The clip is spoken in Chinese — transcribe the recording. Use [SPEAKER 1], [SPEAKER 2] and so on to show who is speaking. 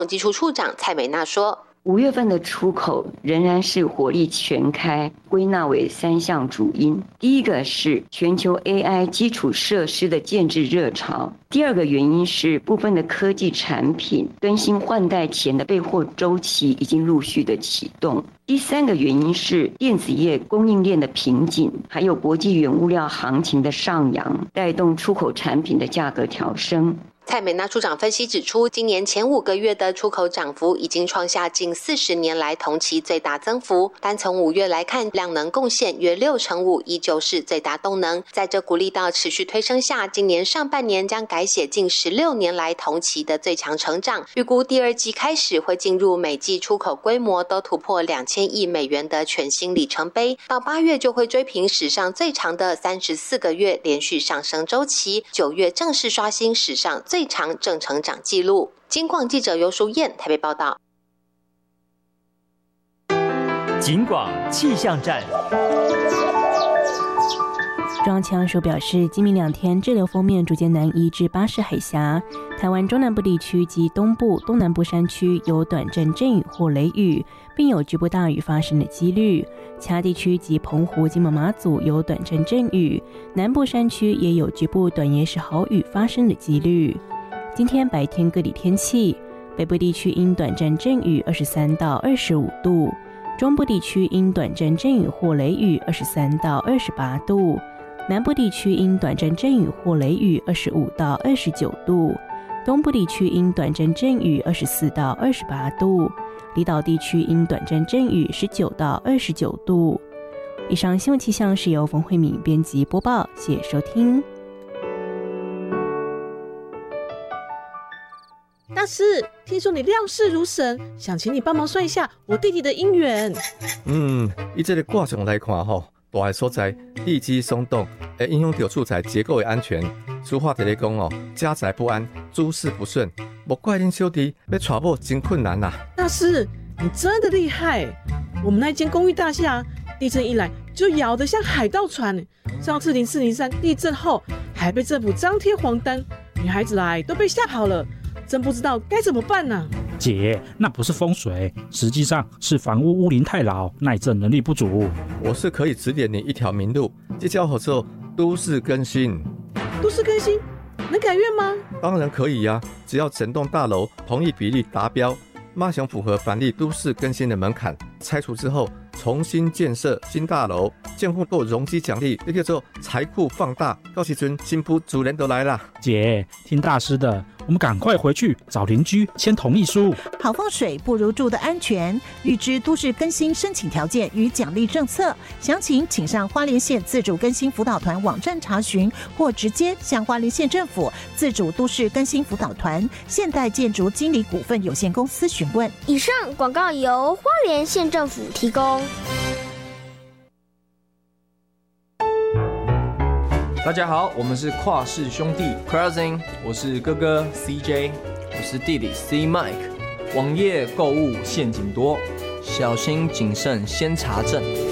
[SPEAKER 1] 统计处处长蔡美娜说
[SPEAKER 2] ，5月份的出口仍然是火力全开，归纳为3项主因。第一个是全球 AI 基础设施的建制热潮，第二个原因是部分的科技产品更新换代前的备货周期已经陆续的启动。第三个原因是电子业供应链的瓶颈，还有国际原物料行情的上扬，带动出口产品的价格调升。
[SPEAKER 1] 蔡美娜处长分析指出，今年前5个月的出口涨幅已经创下近40年来同期最大增幅，单从5月来看，量能贡献约65%，依旧是最大动能。在这鼓励到持续推升下，今年上半年将改写近16年来同期的最强成长，预估第2季开始会进入每季出口规模都突破2000亿美元的全新里程碑，到8月就会追平史上最长的34个月连续上升周期，9月正式刷新史上最长正成长纪录。金广记者尤淑燕台北报道。
[SPEAKER 3] 警广气象站。
[SPEAKER 4] 中央气象署表示，今明2天滞留锋面逐渐南移至巴士海峡，台湾中南部地区及东部、东南部山区有短暂阵雨或雷雨，并有局部大雨发生的几率。其他地区及澎湖、金门、马祖有短暂阵雨，南部山区也有局部短延时豪雨发生的几率。今天白天各地天气，北部地区因短暂阵雨23到25度，中部地区因短暂阵雨或雷雨23到28度，南部地区因短暂阵雨或雷雨25到29度，东部地区因短暂阵雨24到28度，离岛地区因短暂阵雨19到29度。以上新闻气象是由冯慧敏编辑播报，谢谢收听。
[SPEAKER 5] 大师，听说你料事如神，想请你帮忙算一下我弟弟的姻缘。
[SPEAKER 6] 以这个卦象来看大的所在地基松动，会影响到厝宅结构的安全。俗话在咧讲家宅不安，诸事不顺，莫怪恁小弟要娶某真困难啊。
[SPEAKER 5] 大师，你真的厉害！我们那间公寓大厦地震一来就摇得像海盗船，上次04、03地震后还被政府张贴黄单，女孩子来都被吓跑了。真不知道该怎么办呢？
[SPEAKER 7] 姐，那不是风水，实际上是房屋屋龄太老，耐震能力不足。
[SPEAKER 6] 我是可以指点你一条明路，这叫做都市更新。
[SPEAKER 5] 都市更新能改院吗？
[SPEAKER 6] 当然可以呀，只要整栋大楼同意比例达标，马上符合凡例都市更新的门槛，拆除之后重新建设新大楼，建户够容积奖励，也叫做财库放大。到时阵新妇主人都来了。
[SPEAKER 7] 姐，听大师的，我们赶快回去找邻居签同意书。
[SPEAKER 8] 好风水不如住的安全，预知都市更新申请条件与奖励政策，详情请上花莲县自主更新辅导团网站查询，或直接向花莲县政府自主都市更新辅导团现代建筑经理股份有限公司询问。
[SPEAKER 9] 以上广告由花莲县政府提供。
[SPEAKER 10] 大家好，我们是跨氏兄弟 Crossing， 我是哥哥 CJ， 我是弟弟 C Mike。网页购物陷阱多，小心谨慎先查证。